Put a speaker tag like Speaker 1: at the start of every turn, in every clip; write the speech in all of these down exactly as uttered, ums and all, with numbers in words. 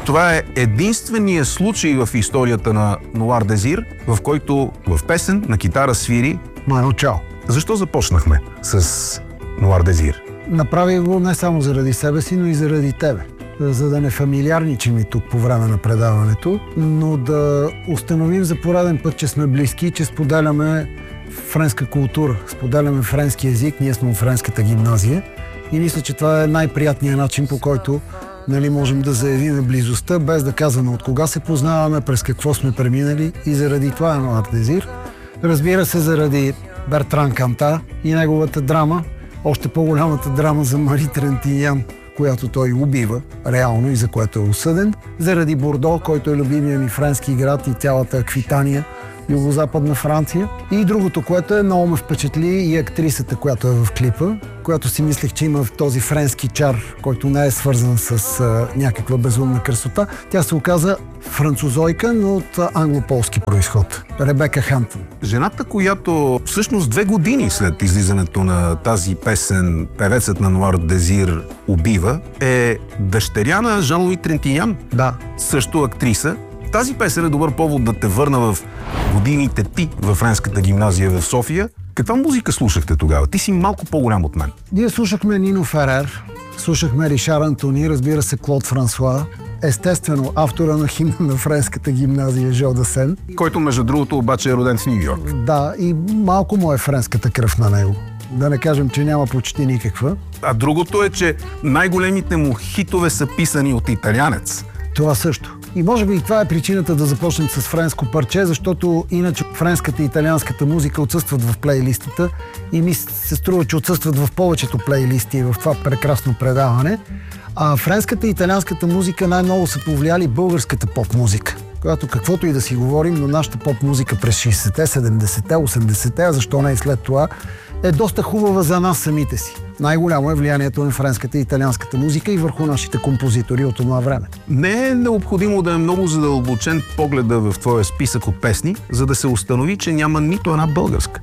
Speaker 1: Това е единствения случай в историята на Нуар Дезир, в който в песен на китара свири
Speaker 2: Мано Чао.
Speaker 1: Защо започнахме с Нуар Дезир?
Speaker 2: Направи го не само заради себе си, но и заради тебе. За да не фамилиарничим и тук по време на предаването, но да установим за пореден път, че сме близки, че споделяме френска култура, споделяме френски език, ние сме от френската гимназия и мисля, че това е най-приятният начин, по който нали, можем да заявим близостта, без да казваме от кога се познаваме, през какво сме преминали и заради това е Нуар Дезир. Разбира се, заради Бертран Канта и неговата драма, още по-голямата драма за Мари Трентиньян, която той убива реално и за което е осъден, заради Бордо, който е любимия ми френски град и цялата Аквитания, югозападна Франция. И другото, което е много ме впечатли и актрисата, която е в клипа, която си мислех, че има този френски чар, който не е свързан с а, някаква безумна красота. Тя се оказа французойка, но от англополски произход. Ребека Хантън.
Speaker 1: Жената, която всъщност две години след излизането на тази песен певецът на Нуар Дезир убива, е дъщеря на Жан-Луи Трентиньян.
Speaker 2: Да.
Speaker 1: Също актриса. Тази песен е добър повод да те върна в годините ти във френската гимназия в София. Каква музика слушахте тогава? Ти си малко по-голям от мен.
Speaker 2: Ние слушахме Нино Ферер, слушахме Ришар Антони, разбира се Клод Франсуа, естествено автора на химна на френската гимназия Жо Дасен.
Speaker 1: Който между другото обаче е роден в Ню Йорк.
Speaker 2: Да, и малко му е френската кръв на него. Да не кажем, че няма почти никаква.
Speaker 1: А другото е, че най-големите му хитове са писани от италианец.
Speaker 2: Това също. И може би това е причината да започнем с френско парче, защото иначе френската и италианската музика отсъстват в плейлистата и ми се струва, че отсъстват в повечето плейлисти в това прекрасно предаване. А френската и италианската музика най-много са повлияли българската поп-музика, която каквото и да си говорим, но нашата поп-музика през шейсетте, седемдесетте, осемдесетте, а защо не и след това, е доста хубава за нас самите си. Най-голямо е влиянието на френската и италианската музика и върху нашите композитори от това време.
Speaker 1: Не е необходимо да е много задълбочен погледа в твоя списък от песни, за да се установи, че няма нито една българска.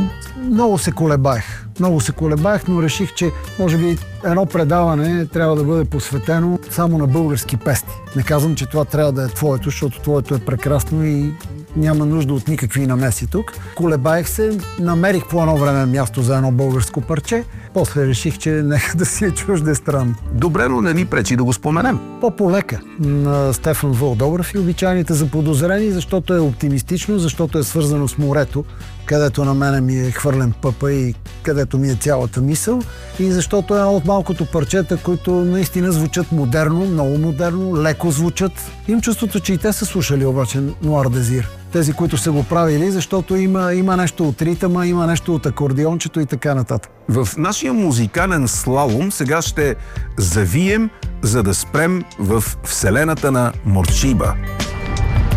Speaker 2: Много се колебаех. Много се колебаех, но реших, че може би едно предаване трябва да бъде посветено само на български песни. Не казвам, че това трябва да е твоето, защото твоето е прекрасно и няма нужда от никакви намеси тук. Колебаех се, намерих по едно време място за едно българско парче, после реших, че нека да си е чуждестранно.
Speaker 1: Добре, но не ни пречи да го споменем.
Speaker 2: По-полека на Стефан Вълдограф и Обичайните заподозрени, защото е оптимистично, защото е свързано с морето, където на мене ми е хвърлен пъпа и където ми е цялата мисъл, и защото е едно от малкото парчета, които наистина звучат модерно, много модерно, леко звучат. Имам чувството, че и те са слушали обаче Нуар Дезир. Тези, които са го правили, защото има, има нещо от ритъма, има нещо от акордеончето и така нататък.
Speaker 1: В нашия музикален слалом сега ще завием, за да спрем в вселената на Морчиба.